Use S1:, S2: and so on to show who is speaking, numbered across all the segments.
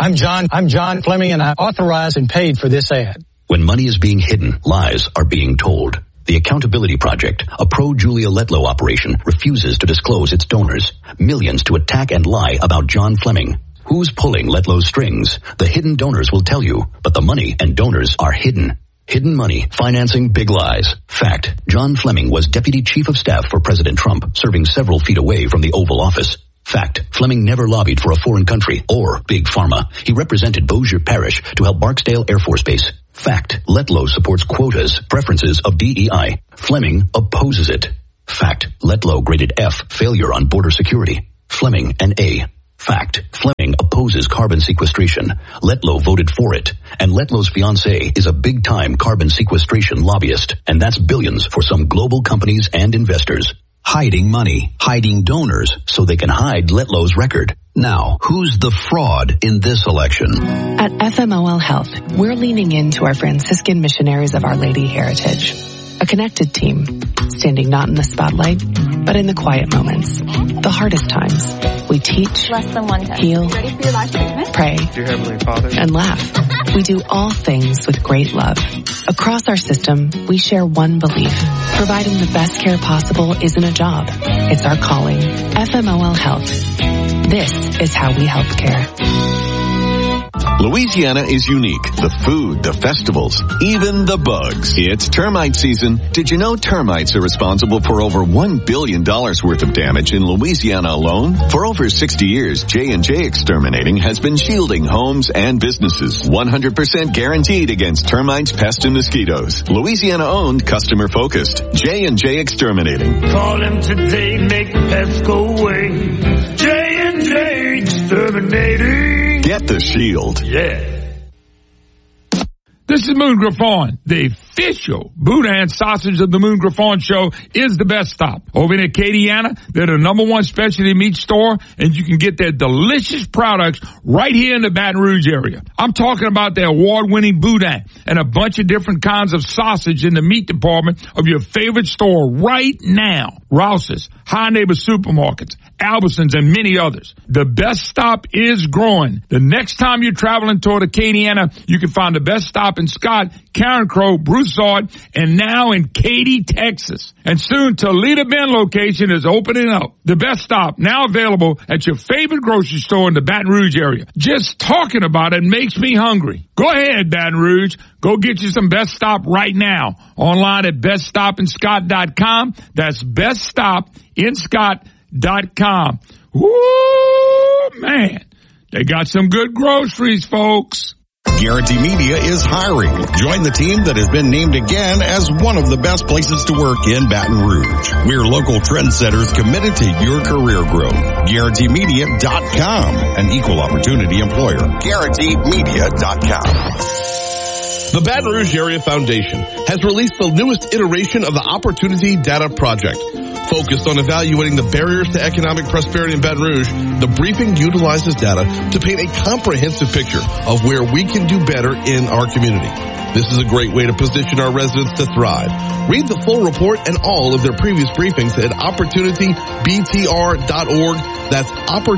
S1: I'm John Fleming, and I authorized and paid for this ad.
S2: When money is being hidden, lies are being told. The Accountability Project, a pro-Julia Letlow operation, refuses to disclose its donors. Millions to attack and lie about John Fleming. Who's pulling Letlow's strings? The hidden donors will tell you, but the money and donors are hidden. Hidden money, financing big lies. Fact, John Fleming was Deputy Chief of Staff for President Trump, serving several feet away from the Oval Office. Fact, Fleming never lobbied for a foreign country or Big Pharma. He represented Bossier Parish to help Barksdale Air Force Base. Fact, Letlow supports quotas, preferences of DEI. Fleming opposes it. Fact, Letlow graded F, failure on border security. Fleming an A. Fact, Fleming opposes carbon sequestration. Letlow voted for it. And Letlow's fiancé is a big-time carbon sequestration lobbyist. And that's billions for some global companies and investors. Hiding money, hiding donors, so they can hide Letlow's record. Now, who's the fraud in this election?
S3: At FMOL Health, we're leaning into our Franciscan missionaries of Our Lady heritage. A connected team, standing not in the spotlight, but in the quiet moments, the hardest times. We teach, heal, pray,
S4: Dear Heavenly Father,
S3: and laugh. We do all things with great love. Across our system, we share one belief. Providing the best care possible isn't a job. It's our calling. FMOL Health. This is how we help care.
S5: Louisiana is unique. The food, the festivals, even the bugs. It's termite season. Did you know termites are responsible for over $1 billion worth of damage in Louisiana alone? For over 60 years, J&J Exterminating has been shielding homes and businesses. 100% guaranteed against termites, pests, and mosquitoes. Louisiana-owned, customer-focused. J&J Exterminating.
S6: Call him today, make the pests go away. J&J Exterminating.
S5: Get the shield.
S6: Yeah.
S7: This is Moon Griffon. The official Boudin sausage of the Moon Griffon Show is the best stop. Over in Acadiana, they're the #1 specialty meat store, and you can get their delicious products right here in the Baton Rouge area. I'm talking about their award-winning Boudin and a bunch of different kinds of sausage in the meat department of your favorite store right now. Rouse's, High Neighbor Supermarkets, Albertsons, and many others. The best stop is growing. The next time you're traveling toward Acadiana, you can find the best stop in Scott, Karen Crow, Broussard, and now in Katy, Texas. And soon Toledo Bend location is opening up. The best stop now available at your favorite grocery store in the Baton Rouge area. Just talking about it makes me hungry. Go ahead, Baton Rouge. Go get you some Best Stop right now. Online at beststopinscott.com. That's beststopinscott.com. Woo, man. They got some good groceries, folks.
S8: Guarantee Media is hiring. Join the team that has been named again as one of the best places to work in Baton Rouge. We're local trendsetters committed to your career growth. GuaranteeMedia.com, an equal opportunity employer. GuaranteeMedia.com.
S9: The Baton Rouge Area Foundation has released the newest iteration of the Opportunity Data Project. Focused on evaluating the barriers to economic prosperity in Baton Rouge, the briefing utilizes data to paint a comprehensive picture of where we can do better in our community. This is a great way to position our residents to thrive. Read the full report and all of their previous briefings at OpportunityBTR.org. That's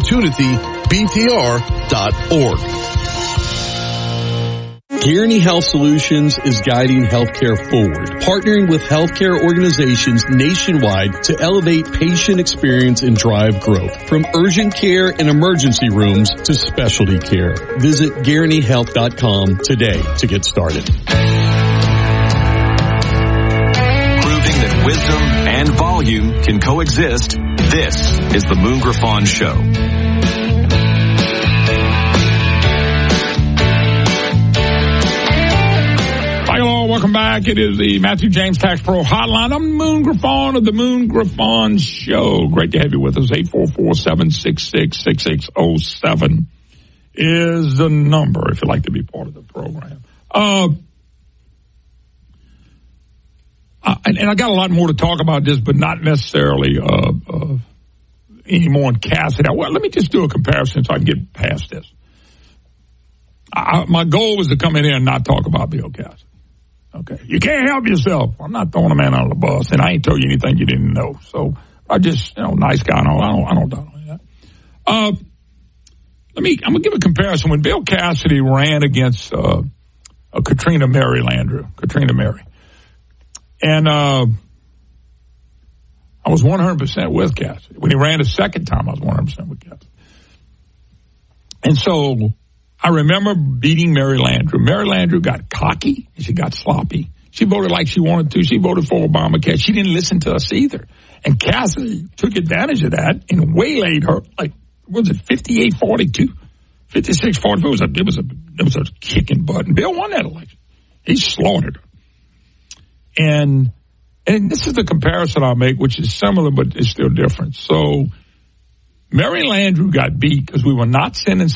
S9: OpportunityBTR.org.
S10: Kearney Health Solutions is guiding healthcare forward, partnering with healthcare organizations nationwide to elevate patient experience and drive growth. From urgent care and emergency rooms to specialty care. Visit GuaranteeHealth.com today to get started.
S5: Proving that wisdom and volume can coexist, this is the Moon Griffon Show.
S7: Hello, welcome back. It is the Matthew James Tax Pro Hotline. I'm Moon Griffon of the Moon Griffon Show. Great to have you with us. 844-766-6607 is the number if you'd like to be part of the program. And I got a lot more to talk about this, but not necessarily any more on Cassidy. Well, let me just do a comparison so I can get past this. My goal was to come in here and not talk about Bill Cassidy. Okay. You can't help yourself. I'm not throwing a man under the bus, and I ain't told you anything you didn't know. So I just, nice guy and all. I don't doubt that. I'm going to give a comparison. When Bill Cassidy ran against Katrina Mary Landrieu, and I was 100% with Cassidy. When he ran a second time, I was 100% with Cassidy. And so I remember beating Mary Landrieu. Mary Landrieu got cocky and she got sloppy. She voted like she wanted to. She voted for Obamacare. She didn't listen to us either. And Cassidy took advantage of that and waylaid her, like, was it 58-42? 56-44? It was a kicking butt. And Bill won that election. He slaughtered her. And this is the comparison I'll make, which is similar, but it's still different. So Mary Landrieu got beat because we were not sending